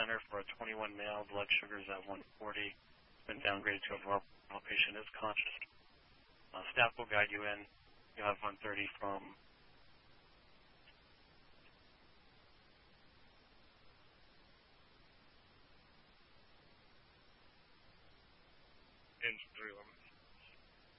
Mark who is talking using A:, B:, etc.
A: center for a 21 male. Blood sugar is at 140. It's been downgraded to a normal. Patient is conscious. Staff will guide you in. You have 130 from
B: engine 311.